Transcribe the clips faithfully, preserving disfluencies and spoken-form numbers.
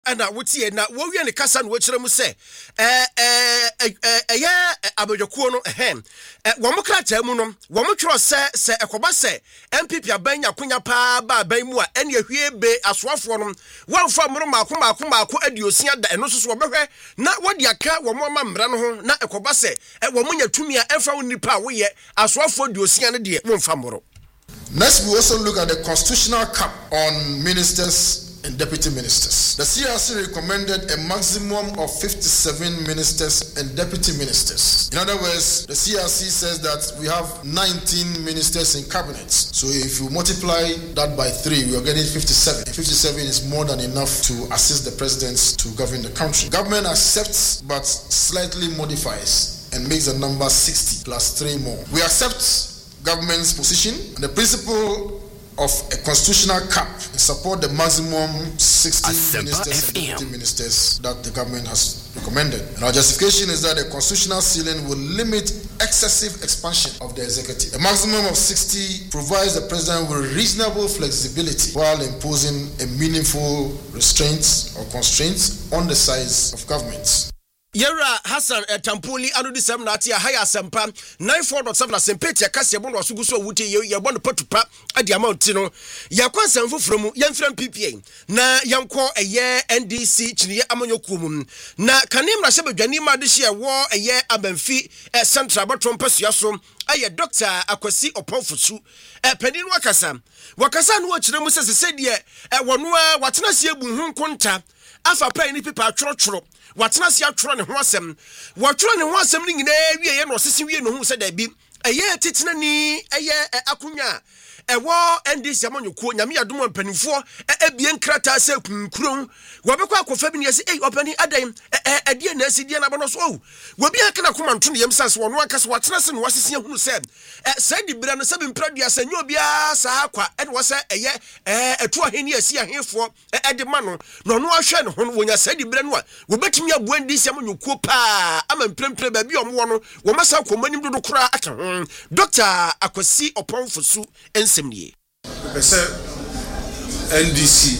ana wotie na wo wie ne kasa no wo kire mu se eh eh eh ya abodwokuo no ehem wo mo krata mu no wo mo tworo se se ekoba se M P P abanya konya pa ba ban mu a ene ahwie be asoafo no wonfa mro maako maako maako adiosia da eno soso wo behwe na wodi aka wo mo ma mra no ho na ekoba se wo mo nya tumi a emfa wo nipa wo ye asoafo adiosia no de wonfa mro. Next, we also look at the constitutional cap on ministers and deputy ministers. The C R C recommended a maximum of fifty-seven ministers and deputy ministers. In other words, the C R C says that we have nineteen ministers in cabinets. So if you multiply that by three, we are getting fifty-seven. And fifty-seven is more than enough to assist the presidents to govern the country. Government accepts but slightly modifies and makes the number sixty plus three more. We accept government's position and the principle of a constitutional cap and support the maximum sixty ministers and deputy ministers that the government has recommended. And our justification is that a constitutional ceiling will limit excessive expansion of the executive. A maximum of sixty provides the president with reasonable flexibility while imposing a meaningful restraints or constraints on the size of governments. Yera Hassan uh, Tampoli anu di sem na ati haya sempa ninety-four point seven asempeti akase bon waso guso wuti ye ye bon patupa adi amount no yakwa semfo from yemfrem P P A na yanko eye N D C chiniye amanyoku mum na kanim na shebadwani ma de hye wo eye abanfi uh, central batom pasua so aye Doctor Akwasi Oponfosu eh panin wakasa wakasa no akire mu sese sedie eh wono a watena se ebu hu nkonta afa pai ni pipa atworo watena se atworo ne ho asem watworo ne ho asem ni nyina wie ye no sese wie no hu se da bi eye titena ni eye akunya ewo N D C amanyuko nyame yadom mpanifo ebie nkrata se kunkuron wobekwa akofa bi ne yesi eh opani adan edie na asidie na bono so oh wobi aka na koma nto ne yem sanse wono akase watena se no wasese hunu se eh sai di bra no se bimpradu asanyo obia sa akwa ede wo se eye eh etu aheni asi ahefo ede ma no no no ahwe ne ho no wonya sai di bra no a wobetimi abu N D C amanyuko pa ama mprempre ba bi omwo no wo masa komanim dodo kura aka ho Doctor Akwasi Oponfosu ensemnie pese N D C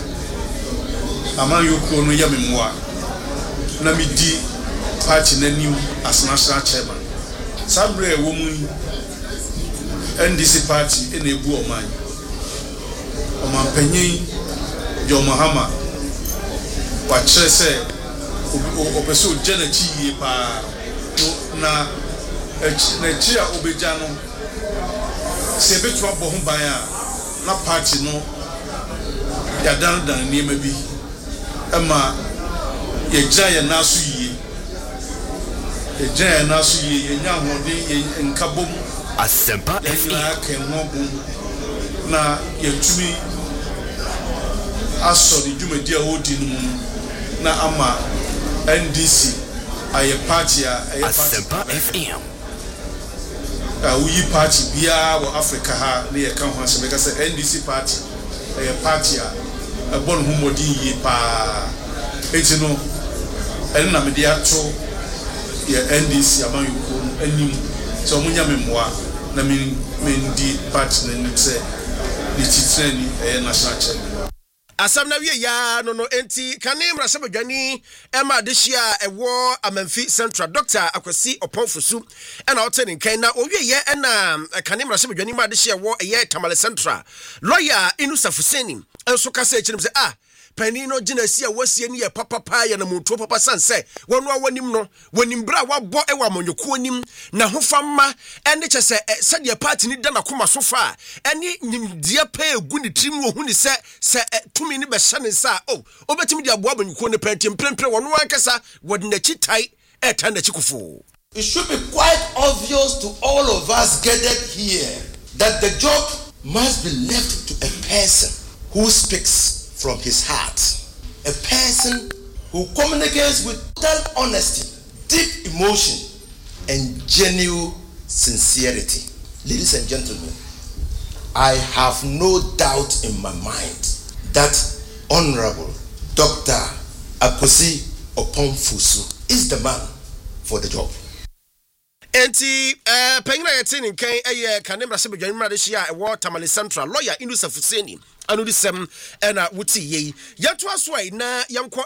amanyuko no yamemwa na midi party nanim as national chairman sabre wo mu N D C party ene ebu oman oman panyin Jo Mahama wa kire se opeso jenachi yie pa na na chia obeja no se betu abo ho ban a na party no ya dan dan niema bi ema ye gya ye naso yie ye gya ye naso yie ye nya hode ye nkabom Asempa F M na ye tumi aso di dwumadi a odi no na ama N D C aye party a aye party Asempa F M uh, we party bia wo Africa ha na ye kan ho asem ka say N D C party aye party a e bon humodi yi pa eti no en na me dia to ye N D C amanyuko anim so munya memwa na me mendi party na ni say ni titrani aye national chairman asam na wie ya no no enti kanem rasebadwani ema de hia ewo Amanfi Central Doctor Akwasi Oponfosu ena oteni kan na owie ye ena kanem rasebadwani ma de hia ewo eye Tamale Central lawyer Inusa Fuseni enso kasa echirim se ah pani no gina sia wasie ni ye papa pa ye na mutuo papa sanse wonu awanim no wanim bra wabɔ ewa monyoko nim na hofamma ene kyese se de party ni da na koma so fa ene nyimdia pa egu ni trim wo hu ni se se tumi ni be hyane sa oh obetimi de aboa monyoko ne party mprempre wonu ankasa wodi na chitai eta na chikufo. It should be quite obvious to all of us gathered here that the job must be left to a person who speaks from his heart, a person who communicates with total honesty, deep emotion, and genuine sincerity. Ladies and gentlemen, I have no doubt in my mind that Honorable Doctor Akwasi Oponfosu is the man for the job. Enti eh pengina yetin nkan eye kanem rasebadwani ma de hia e wo Tamale Central lawyer Inusa Fuseni anodisɛm ɛna wote yei yɛto aso ai na yɛnkɔ